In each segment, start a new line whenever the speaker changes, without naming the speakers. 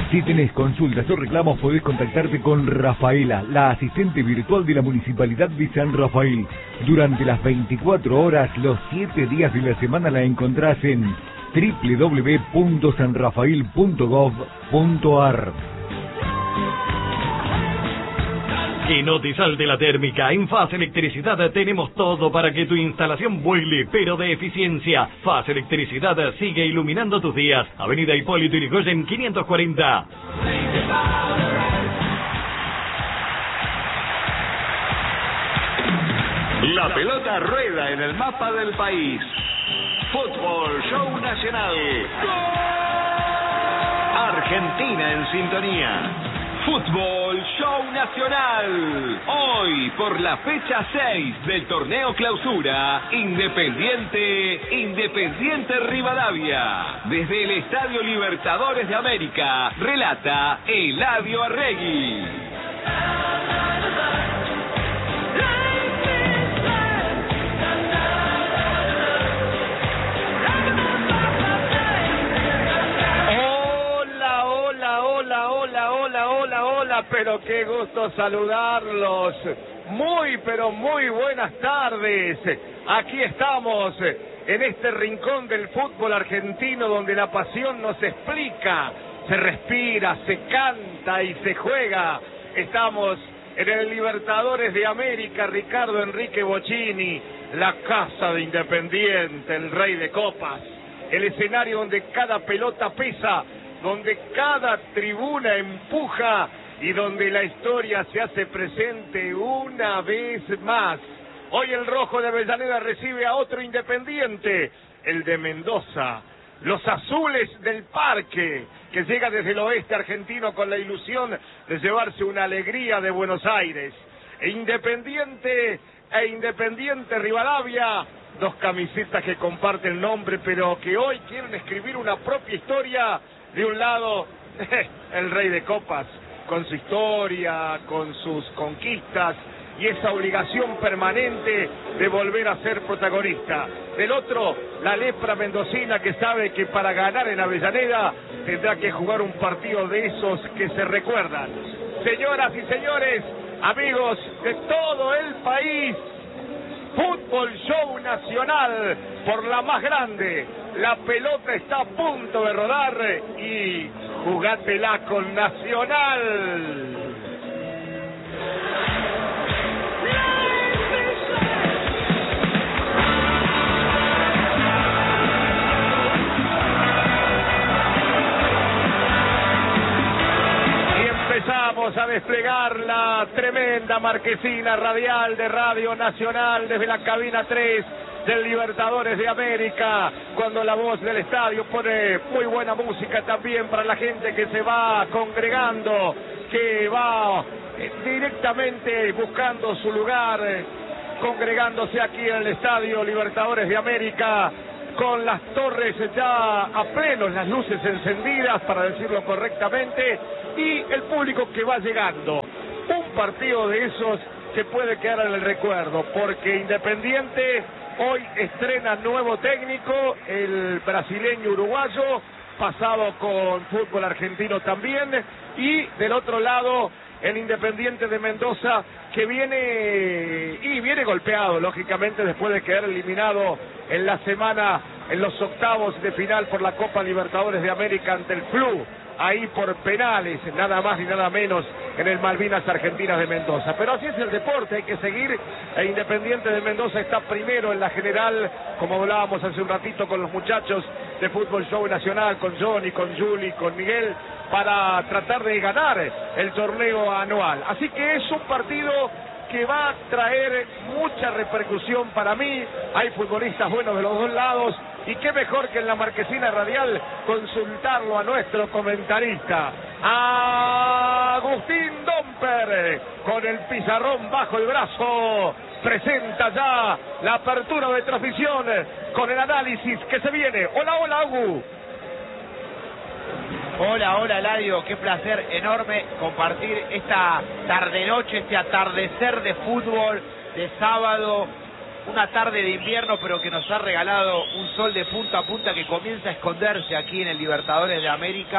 Si tenés consultas o reclamos, podés contactarte con Rafaela, la asistente virtual de la Municipalidad de San Rafael. Durante las 24 horas, los 7 días de la semana la encontrás en www.sanrafael.gov.ar.
Que no te salte la térmica. En Faz Electricidad tenemos todo para que tu instalación vuele, pero de eficiencia. Faz Electricidad sigue iluminando tus días. Avenida Hipólito Yrigoyen 540.
La pelota rueda en el mapa del país. Fútbol Show Nacional. Argentina en sintonía. Fútbol Show Nacional. Hoy, por la fecha 6 del torneo clausura, Independiente Rivadavia. Desde el Estadio Libertadores de América, relata Eladio Arregui.
Hola, pero qué gusto saludarlos. Muy, pero muy buenas tardes. Aquí estamos, en este rincón del fútbol argentino donde la pasión no se explica, se respira, se canta y se juega. Estamos en el Libertadores de América, Ricardo Enrique Bocchini, la casa de Independiente, el rey de copas, el escenario donde cada pelota pesa, donde cada tribuna empuja y donde la historia se hace presente una vez más. Hoy el rojo de Avellaneda recibe a otro Independiente, el de Mendoza. Los azules del Parque, que llega desde el oeste argentino con la ilusión de llevarse una alegría de Buenos Aires. Independiente Rivadavia, dos camisetas que comparten nombre, pero que hoy quieren escribir una propia historia. De un lado, el rey de copas, con su historia, con sus conquistas y esa obligación permanente de volver a ser protagonista. Del otro, la lepra mendocina, que sabe que para ganar en Avellaneda tendrá que jugar un partido de esos que se recuerdan. Señoras y señores, amigos de todo el país, Fútbol Show Nacional por la más grande. La pelota está a punto de rodar y jugátela con Nacional. Empezamos a desplegar la tremenda marquesina radial de Radio Nacional desde la cabina 3 del Libertadores de América, cuando la voz del estadio pone muy buena música también para la gente que se va congregando, que va directamente buscando su lugar, congregándose aquí en el estadio Libertadores de América, con las torres ya a pleno, las luces encendidas, para decirlo correctamente, y el público que va llegando. Un partido de esos que puede quedar en el recuerdo, porque Independiente hoy estrena nuevo técnico, el brasileño uruguayo, pasado con fútbol argentino también, y del otro lado el Independiente de Mendoza, que viene golpeado, lógicamente, después de quedar eliminado en la semana en los octavos de final por la Copa Libertadores de América ante el Flu, ahí por penales, nada más ni nada menos, en el Malvinas Argentinas de Mendoza. Pero así es el deporte, hay que seguir. El Independiente de Mendoza está primero en la general, como hablábamos hace un ratito con los muchachos de Fútbol Show Nacional, con Johnny, con Juli, con Miguel, para tratar de ganar el torneo anual. Así que es un partido que va a traer mucha repercusión para mí. Hay futbolistas buenos de los dos lados, y qué mejor que en la marquesina radial consultarlo a nuestro comentarista, Agustín Domper, con el pizarrón bajo el brazo, presenta ya la apertura de transmisión con el análisis que se viene. Hola, Agu.
Hola, Eladio, qué placer enorme compartir esta tarde-noche, este atardecer de fútbol de sábado, una tarde de invierno, pero que nos ha regalado un sol de punta a punta que comienza a esconderse aquí en el Libertadores de América,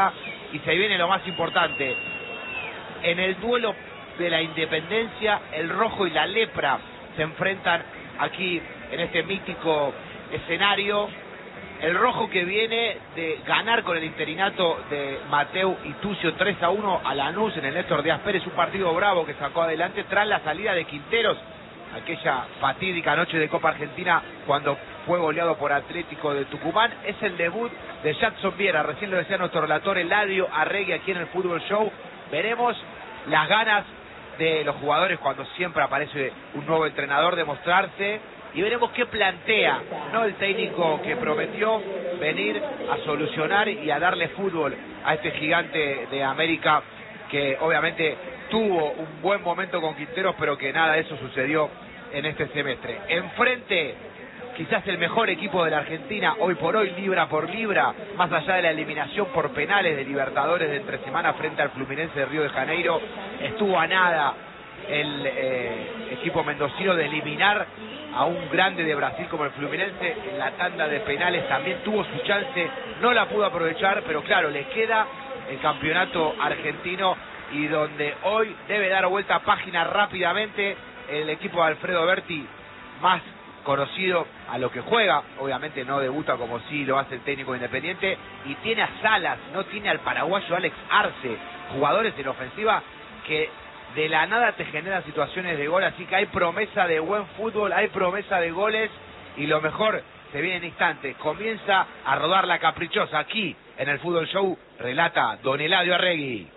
y se viene lo más importante. En el duelo de la Independencia, el Rojo y la Lepra se enfrentan aquí en este mítico escenario. El Rojo que viene de ganar con el interinato de Mateu y Tucio 3-1 a Lanús en el Néstor Díaz Pérez, un partido bravo que sacó adelante tras la salida de Quinteros, aquella fatídica noche de Copa Argentina cuando fue goleado por Atlético de Tucumán. Es el debut de Jackson Viera, recién lo decía nuestro relator Eladio Arregui aquí en el Fútbol Show. Veremos las ganas de los jugadores cuando siempre aparece un nuevo entrenador de mostrarse, y veremos qué plantea, no el técnico que prometió venir a solucionar y a darle fútbol a este gigante de América que obviamente tuvo un buen momento con Quinteros, pero que nada de eso sucedió en este semestre. Enfrente, quizás el mejor equipo de la Argentina hoy por hoy, libra por libra, más allá de la eliminación por penales de Libertadores de entre semana frente al Fluminense de Río de Janeiro. Estuvo a nada el equipo mendocino de eliminar a un grande de Brasil como el Fluminense en la tanda de penales. También tuvo su chance, no la pudo aprovechar, pero claro, le queda el campeonato argentino, y donde hoy debe dar vuelta a página rápidamente el equipo de Alfredo Berti, más conocido a lo que juega, obviamente no debuta como sí lo hace el técnico Independiente, y tiene a Salas, no tiene al paraguayo Alex Arce, jugadores en ofensiva que de la nada te generan situaciones de gol, así que hay promesa de buen fútbol, hay promesa de goles, y lo mejor se viene en instantes. Comienza a rodar la caprichosa aquí en el Fútbol Show, relata Don Eladio Arregui.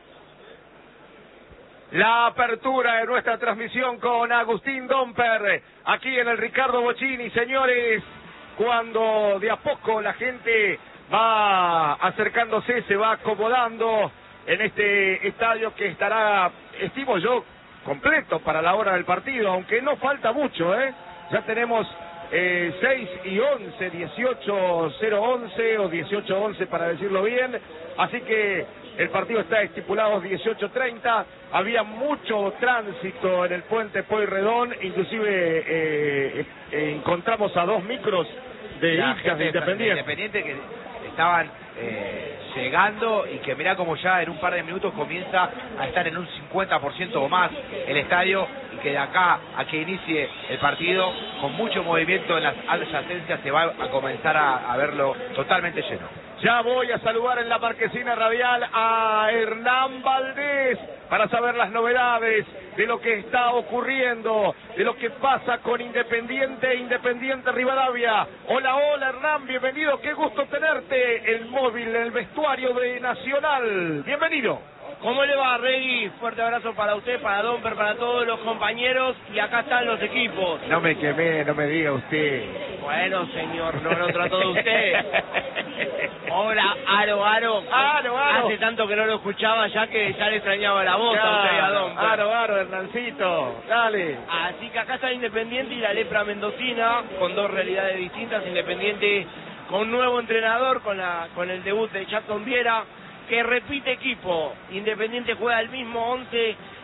La apertura de nuestra transmisión con Agustín Domper, aquí en el Ricardo Bocchini, señores, cuando de a poco la gente va acercándose, se va acomodando en este estadio que estará, estimo yo, completo para la hora del partido, aunque no falta mucho, ya tenemos 6 y 11, 18:011 o 18:11 para decirlo bien, así que el partido está estipulado 18:30, había mucho tránsito en el puente Pueyrredón, inclusive encontramos a 2 micros de hinchas de
Independiente que estaban llegando, y que mirá como ya en un par de minutos comienza a estar en un 50% o más el estadio, y que de acá a que inicie el partido, con mucho movimiento en las adyacencias, se va a comenzar a verlo totalmente lleno.
Ya voy a saludar en la marquesina radial a Hernán Valdés para saber las novedades de lo que está ocurriendo, de lo que pasa con Independiente Rivadavia. Hola, hola Hernán, bienvenido, qué gusto tenerte, el móvil, el vestuario de Nacional, bienvenido.
¿Cómo le va, Regui? Fuerte abrazo para usted, para Domper, para todos los compañeros, y acá están los equipos.
No me quemé, no me diga usted.
Bueno, señor, no lo trató de usted. Hola, Aro. Hace tanto que no lo escuchaba ya que ya le extrañaba la voz a usted y a Domper.
Aro, Hernancito, dale.
Así que acá está Independiente y la Lepra Mendocina, con 2 realidades distintas. Independiente con un nuevo entrenador, con el debut de Jackson Viera, que repite equipo. Independiente juega el mismo 11